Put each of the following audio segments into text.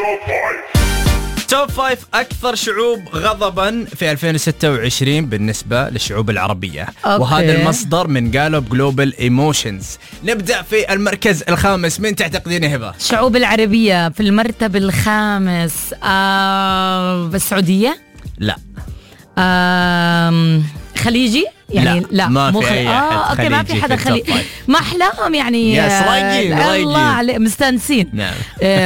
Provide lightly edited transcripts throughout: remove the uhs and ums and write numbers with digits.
توب 5 أكثر شعوب غضبا في 2026 بالنسبة للشعوب العربية. وهذا المصدر من قالب جلوبال ايموشنز. نبدأ في المركز الخامس. من تعتقدين هبة؟ الشعوب العربية في المرتبة الخامس السعودية؟ لا. خليجي؟ يعني لا ما في أي أحد أوكي، ما في حدا خليجي. ما أحلاهم يعني. رايقين الله عليك، مستانسين. نعم.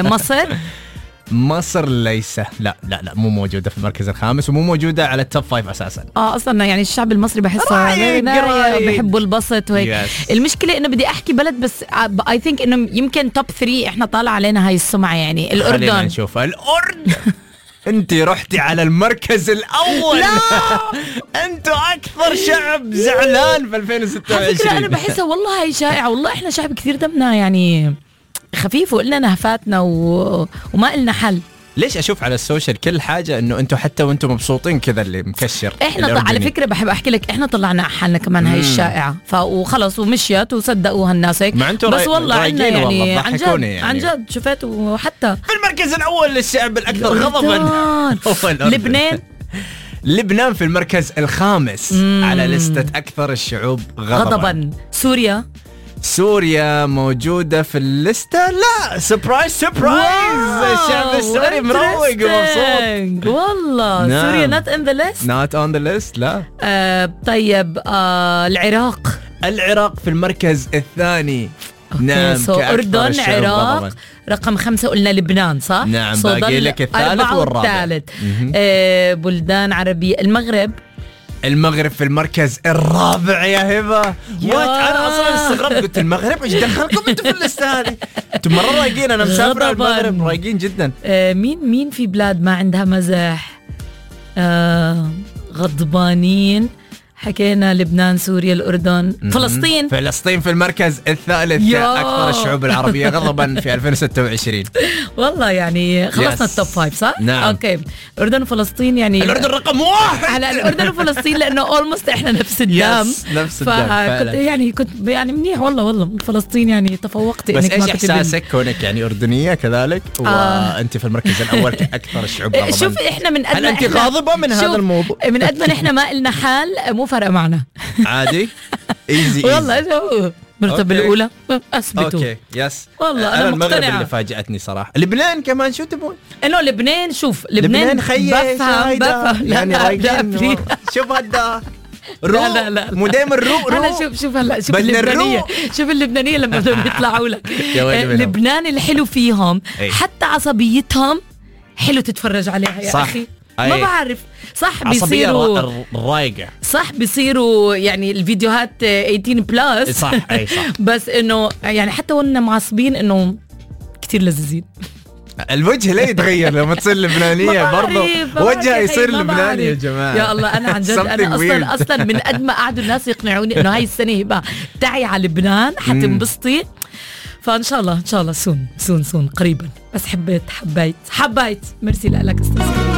مصر ليس. لا مو موجودة في المركز الخامس، ومو موجودة على التوب 5 أساسا. أصلا يعني الشعب المصري بحسه بحبوا البسط وهيك. المشكلة إنه بدي أحكي بلد بس I think إنه يمكن توب 3 إحنا طالع علينا هاي السمعة، يعني الأردن. خلينا نشوف الأردن. انت رحتي على المركز الأول. لا. انتوا أكثر شعب زعلان في 2026. فكرة أنا بحسها والله هاي شائعة. والله إحنا شعب كثير دمنا يعني خفيف، وقلنا نهفاتنا وما قلنا حل. ليش أشوف على السوشيال كل حاجة إنه أنتوا حتى وأنتوا مبسوطين كذا اللي مكشر. إحنا على فكرة بحب أحكي لك إحنا طلعنا حالنا كمان هاي الشائعة وخلص ومشيت وصدقوها الناس هيك. بس والله عنا يعني عن جد شفت. وحتى في المركز الأول للشعب الأكثر غضبا لبنان في المركز الخامس على لستة أكثر الشعوب غضبا. سوريا موجودة في الليستة. لا، سبرايز الشعب السوري مروق ومبسوط والله. نعم. سوريا not on the list. لا. طيب العراق في المركز الثاني. نعم. أردن، عراق رقم 5. قلنا لبنان صح؟ نعم. باقي لك الثالث والرابع. بلدان عربية. المغرب في المركز الرابع يا هبة. أنا أصلا استغربت، قلت المغرب إيش دخلكم أنتوا في الليستة هذه؟ أنتوا مرة رايقين. أنا مسافر على المغرب، رايقين جدا. مين في بلاد ما عندها مزح؟ غضبانين. حكينا لبنان، سوريا، الأردن، فلسطين في المركز الثالث أكثر الشعوب العربية غضبا في 2026. والله يعني خلصنا التوب 5 صح؟ نعم. أوكي. الأردن وفلسطين يعني الأردن رقم 1 على الأردن وفلسطين لأنه almost إحنا نفس الدم. نفس الدم. كنت يعني منيح والله فلسطين يعني تفوقتي. بس إيش إحساسك كونك يعني أردنية كذلك وأنت في المركز الأول كأكثر الشعوب غضبا؟ شوف إحنا من هل أنت غاضبة من هذا الموضوع؟ من قد ما إحنا ما قلنا حال مو فرق معنا. عادي. ايزي والله شو المرتبة الأولى أثبتوا. أوكي يس. والله أنا المغرب اللي فاجأتني صراحة. لبنان كمان شو تبون؟ إنه لبنان. شوف لبنان بفهم يعني رايقين. شوف هذا لا مو دايما أنا شوف هلا شوف اللبنانية لما بدهم يطلعوا لك. لبنان الحلو فيهم حتى عصبيتهم حلو تتفرج عليها يا أخي. ما بعرف صح بيصيروا رايقة. صح بيصيروا يعني الفيديوهات 18 بلس. صح. بس انه يعني حتى وانا معصبين انه كتير لذيذين. الوجه لا يتغير لما تصير لبنانية برضه وجهها يصير لبناني يا جماعة. يا الله أنا عن جد أنا أصلا من قد ما قعدوا الناس يقنعوني إنه هاي السنة هبة تعي على لبنان حتنبسطي. فإن شاء الله سون قريبا. بس حبيت ميرسي لك أستاذ.